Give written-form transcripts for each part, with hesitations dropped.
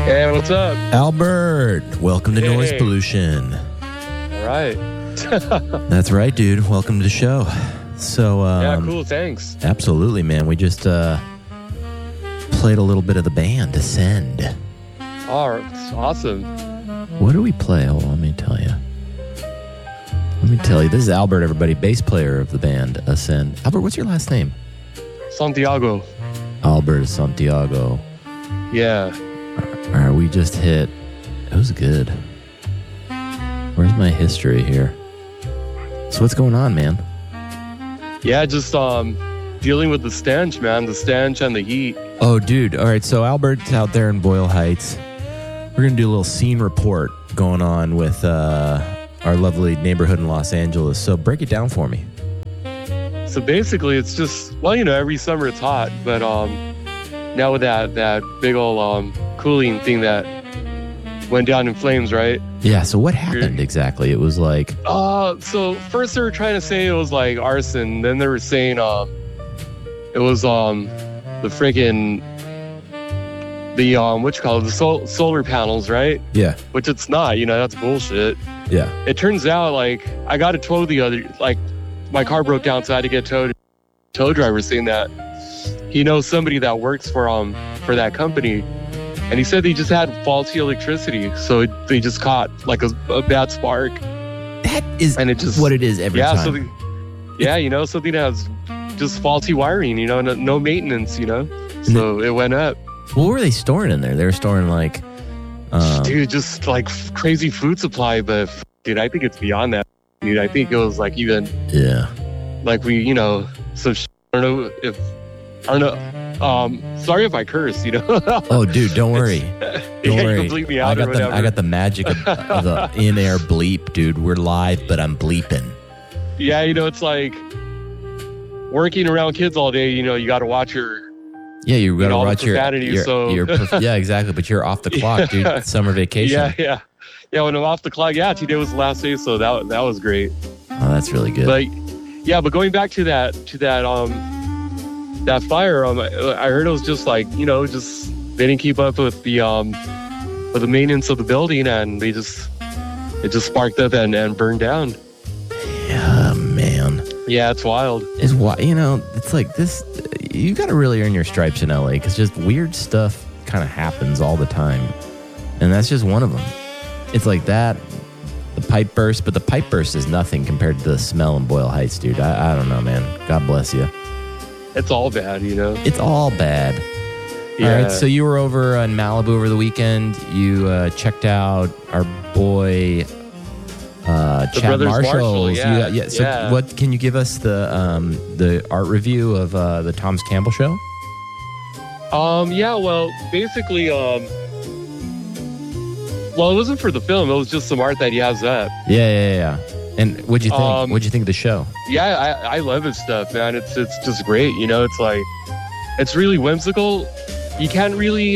Hey, what's up? Albert, welcome to Noise Pollution. All right. That's right, dude. Welcome to the show. So, yeah, cool. Thanks. Absolutely, man. We just played a little bit of the band, Ascend. Oh, it's awesome. What do we play? Hold on, let me tell you. This is Albert, everybody, bass player of the band, Ascend. Albert, what's your last name? Santiago. Albert Santiago. Yeah. All right, we just hit. It was good. Where's my history here? So what's going on, man? Yeah, just dealing with the stench, man. The stench and the heat. Oh, dude. All right, so Albert's out there in Boyle Heights. We're going to do a little scene report going on with our lovely neighborhood in Los Angeles. So break it down for me. So basically, it's just, well, you know, every summer it's hot, but now with that big old cooling thing that went down in flames, right? Yeah, so what happened exactly? It was like... So first they were trying to say it was like arson. Then they were saying it was the freaking... what you call it? The solar panels, right? Yeah. Which it's not, you know, that's bullshit. Yeah. It turns out, like, I got a tow my car broke down, so I had to get towed. Tow driver saying that he knows somebody that works for that company, and he said they just had faulty electricity, so they just caught like a bad spark. That is and it just, what it is every time. You know, something that has just faulty wiring, you know, no maintenance, you know, so it went up. What were they storing in there? They were storing like... dude, just like crazy food supply, but dude, I think it's beyond that. Dude, I think it was like even... Yeah. Like you know, some I don't know. Sorry if I curse, you know. Oh, dude, don't worry. Don't worry. Bleep me out I got the magic of the in-air bleep, dude. We're live, but I'm bleeping. Yeah, you know, it's like working around kids all day. You know, you got to watch your... Yeah, you got to watch your yeah, exactly. But you're off the clock, dude. Summer vacation. Yeah. When I'm off the clock, today was the last day, so that was great. Oh, that's really good. But going back to that fire, I heard it was just like, you know, just they didn't keep up with the maintenance of the building, and it just sparked up and burned down. Yeah, man. Yeah, it's wild. It's you know, it's like this. You got to really earn your stripes in LA, because just weird stuff kind of happens all the time, and that's just one of them. It's like that, the pipe burst, but the pipe burst is nothing compared to the smell in Boyle Heights, dude. I don't know, man. God bless you. It's all bad, you know. It's all bad. Yeah. All right, so you were over in Malibu over the weekend. You checked out our boy Chad Marshall. Yeah. So what can you give us the art review of the Thomas Campbell show? Yeah, well, basically well, it wasn't for the film. It was just some art that he has up. Yeah. And what'd you think? What'd you think of the show? Yeah, I love his stuff, man. It's just great. You know, it's like, it's really whimsical. You can't really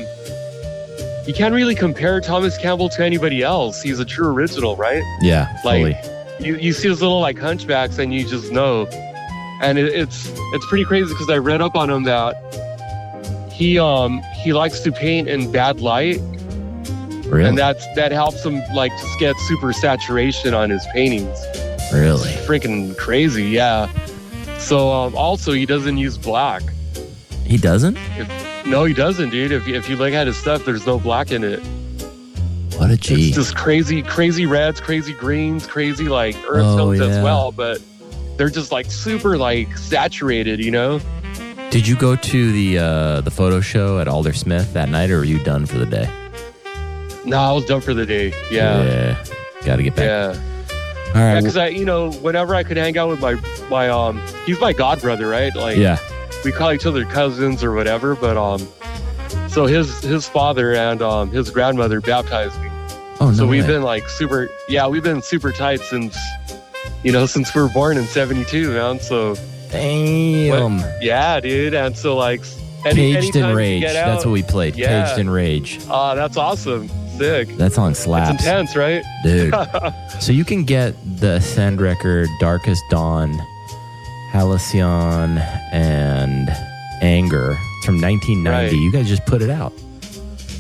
compare Thomas Campbell to anybody else. He's a true original, right? Yeah, fully. Like, you see his little like hunchbacks, and you just know. And it's pretty crazy, because I read up on him that he likes to paint in bad light. Really? And that helps him like just get super saturation on his paintings. Really? It's freaking crazy, yeah. So also he doesn't use black. He doesn't? No, he doesn't, dude. If you look at his stuff, there's no black in it. What a G. It's just crazy reds, crazy greens, crazy like earth tones as well, but they're just like super like saturated, you know? Did you go to the photo show at Aldersmith that night, or were you done for the day? No, I was done for the day. Yeah. Got to get back. Yeah. All right. Because whenever I could hang out with my he's my godbrother, right? Like, we call each other cousins or whatever. But so his father and his grandmother baptized me. Oh no. So we've been like we've been super tight since we were born in '72, man. So. Damn. Yeah, dude. And so like. Caged in Rage. That's what we played. Yeah. Caged in Rage. That's awesome. Sick. That song slaps. It's intense, right? Dude. So you can get the Ascend record, Darkest Dawn, Halcyon, and Anger. It's from 1990. Right. You guys just put it out.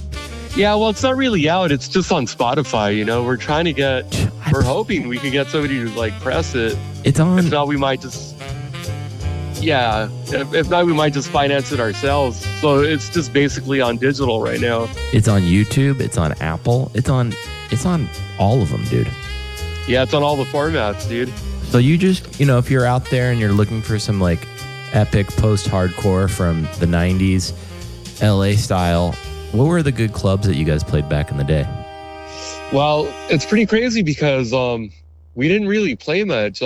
Yeah, well, it's not really out. It's just on Spotify, you know. We're trying to get, we're hoping we can get somebody to like press it. It's on. If not, we might just, yeah. If not, we might just finance it ourselves. So it's just basically on digital right now. It's on YouTube. It's on Apple. It's on all of them, dude. Yeah, it's on all the formats, dude. So you just, you know, if you're out there and you're looking for some like epic post-hardcore from the 90s, LA style, what were the good clubs that you guys played back in the day? Well, it's pretty crazy because we didn't really play much.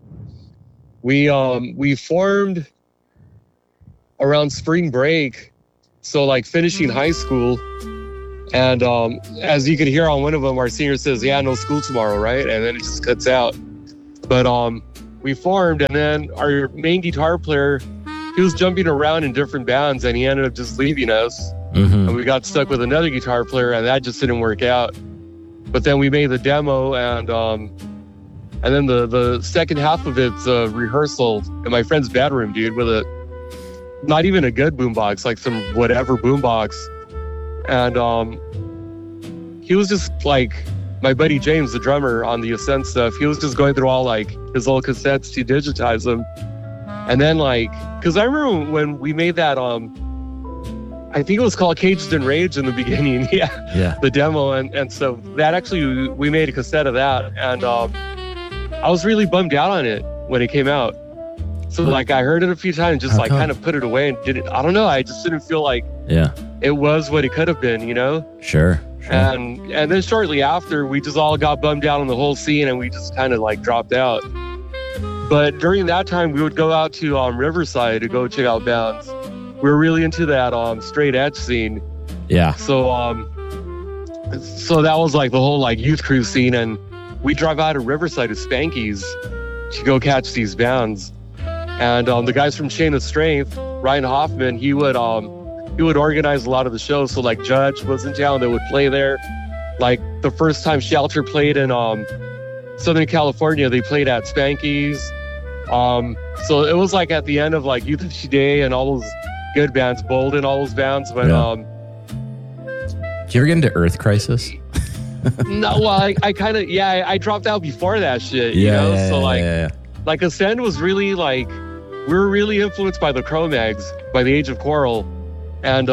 We formed around spring break, so like finishing high school. And as you could hear on one of them, our senior says, "Yeah, no school tomorrow," right? And then it just cuts out. But we formed, and then our main guitar player, he was jumping around in different bands, and he ended up just leaving us. Mm-hmm. And we got stuck with another guitar player, and that just didn't work out. But then we made the demo, and then the second half of it's a rehearsal in my friend's bedroom, dude, with not even a good boombox, like some whatever boombox. And he was just like, my buddy James, the drummer on the Ascent stuff, he was just going through all like his old cassettes to digitize them. And then like, because I remember when we made that, I think it was called Caged in Rage in the beginning. Yeah. The demo. And so that actually, we made a cassette of that. And I was really bummed out on it when it came out. So like I heard it a few times, just like kind of put it away and did it. I don't know. I just didn't feel like it was what it could have been, you know? Sure. And then shortly after, we just all got bummed out on the whole scene and we just kind of like dropped out. But during that time, we would go out to Riverside to go check out bands. We were really into that straight edge scene. Yeah. So that was like the whole like youth crew scene, and we drive out of Riverside to Spanky's to go catch these bands. And the guys from Chain of Strength, Ryan Hoffman, he would organize a lot of the shows. So like Judge was in town, they would play there. Like the first time Shelter played in Southern California, they played at Spanky's. So it was like at the end of like Youth of Today and all those good bands, Bold and all those bands. But did you ever get into Earth Crisis? No, well, I kind of, I dropped out before that shit, you know? So like Ascend was really like, we were really influenced by the Cro-Mags, by the Age of Coral, and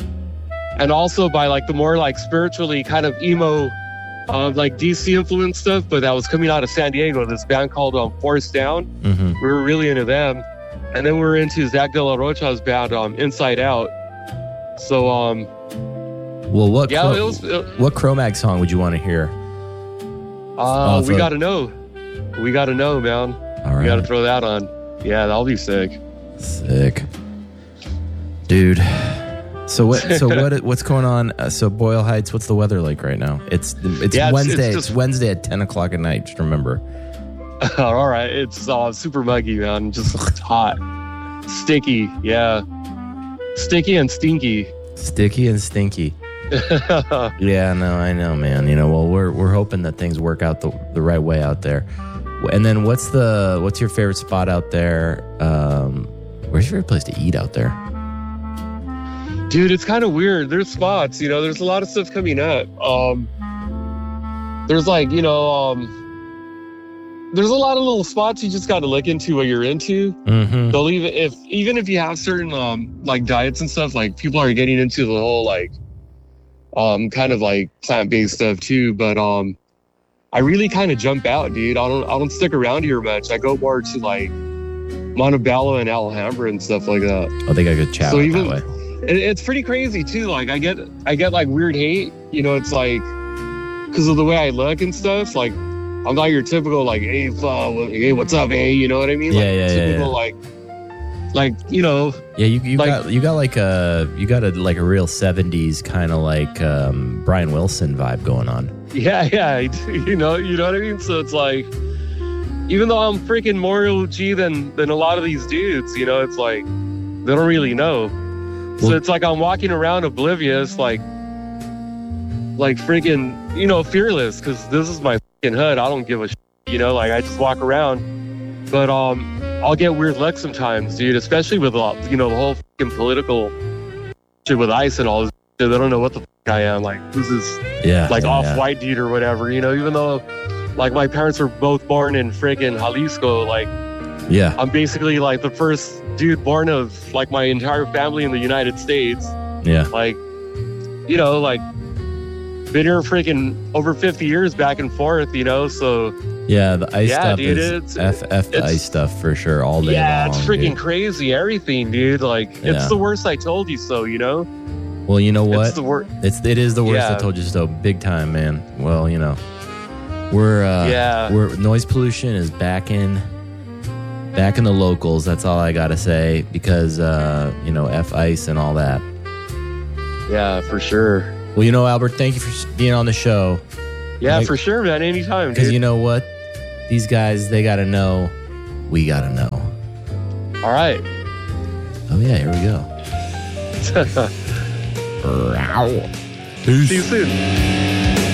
also by like the more like spiritually kind of emo, like DC influence stuff, but that was coming out of San Diego, this band called Force Down. Mm-hmm. We were really into them. And then we were into Zach De La Rocha's band, Inside Out. So, well, what Cro-Mag song would you want to hear? We gotta know. We gotta know, man. All right. We gotta throw that on. Yeah, that'll be sick. Sick, dude. So what's going on? So Boyle Heights, what's the weather like right now? It's Wednesday. It's Wednesday at 10 o'clock at night. Just remember. All right, it's super muggy, man. Just hot, sticky. Yeah, sticky and stinky. Sticky and stinky. Yeah, no, I know, man. You know, well, we're hoping that things work out the right way out there. And then what's your favorite spot out there? Where's your favorite place to eat out there? Dude, it's kind of weird. There's spots, you know, there's a lot of stuff coming up. There's like, you know, there's a lot of little spots you just got to look into what you're into. Mm-hmm. They'll even if you have certain like diets and stuff, like people are getting into the whole like kind of like plant-based stuff too. But I really kind of jump out, dude. I don't stick around here much. I go more to like Montebello and Alhambra and stuff like that. I think I could chat that way. It's pretty crazy too. Like I get like weird hate, you know. It's like because of the way I look and stuff. Like I'm not your typical like, hey, what's up, hey? You know what I mean? Like, typical like you know. Yeah, you got a real 70s kind of like Brian Wilson vibe going on. Yeah, you know what I mean. So it's like, even though I'm freaking more OG than a lot of these dudes, you know, it's like they don't really know. So it's like I'm walking around oblivious, like freaking, you know, fearless, because this is my fucking hood. I don't give a shit, you know, like I just walk around. But I'll get weird luck sometimes, dude, especially with, you know, the whole fucking political shit with ICE and all this. They don't know what the fuck I am. Like, who's this like off-white dude or whatever, you know, even though like my parents were both born in friggin' Jalisco, like I'm basically like the first dude born of like my entire family in the United States. Yeah. Like, you know, like been here freaking over 50 years back and forth, you know, so yeah, the ice stuff dude, is the ice stuff for sure all day long. Yeah, it's freaking crazy, everything, dude. Like, it's the worst I told you so, you know? Well, you know what? It's the worst. It is the worst I told you so, big time, man. Well, you know, we're noise pollution is back in the locals. That's all I gotta say, because you know, F ice and all that. Yeah, for sure. Well, you know, Albert, thank you for being on the show. Yeah, for sure, man. Anytime, dude. Because you know what? These guys, they gotta know. We gotta know. All right. Oh yeah, here we go. See you soon.